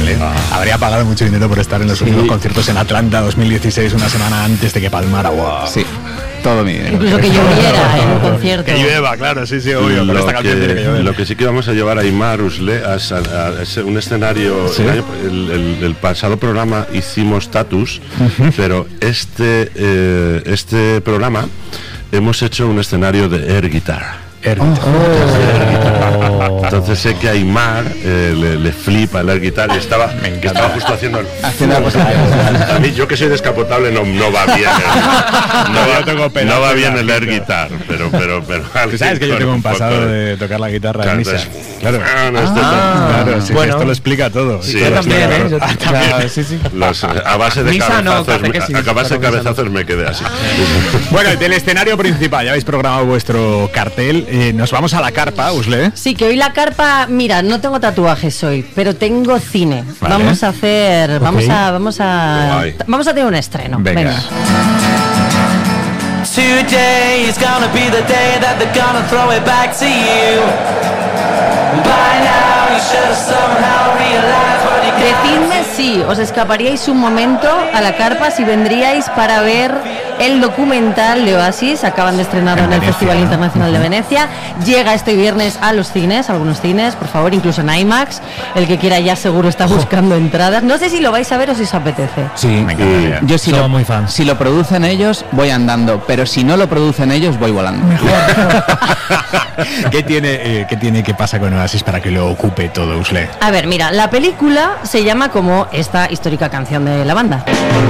Usle. Habría pagado mucho dinero por estar en los últimos conciertos en Atlanta 2016, una semana antes de que palmara. Wow. Sí. Todo mi dinero. Incluso que lloviera en un concierto. Que llueva, claro, sí, obvio. Con esta canción tiene que llover. Lo que sí que vamos a llevar a Aimar Usle a un escenario. ¿Sí? El pasado programa hicimos Tatus, pero este programa hemos hecho un escenario de air guitar. Entonces sé que a Aimar le flipa el air guitar y estaba justo haciendo a mí, yo que soy descapotable, no va bien no va bien el air guitar, pero sabes que yo tengo un pasado de tocar la guitarra en misa. Claro, sí, bueno, esto lo explica todo. Sí, yo también, a base de cabezazos me quedé así. Bueno, del escenario principal ya habéis programado vuestro cartel. Nos vamos a la carpa, Usle. Sí, que hoy la carpa, mira, no tengo tatuajes hoy, pero tengo cine. Vale. Vamos a hacer, vamos a tener un estreno. Venga. Today is gonna be the day that they're gonna throw it back to you. By now you should have somehow realized what you got. Decidme si os escaparíais un momento a la carpa si vendríais para ver el documental de Oasis. Acaban de estrenarlo en el Festival Internacional de Venecia. Llega este viernes a los cines, algunos cines, por favor, incluso en IMAX. El que quiera ya seguro está buscando entradas. No sé si lo vais a ver o si os apetece. Sí, me encantaría. Yo soy muy fan. Si lo producen ellos, voy andando, pero si no lo producen ellos, voy volando. ¿Qué pasa con Oasis para que lo ocupe todo, Usle? A ver, mira, la película se llama como esta histórica canción de la banda.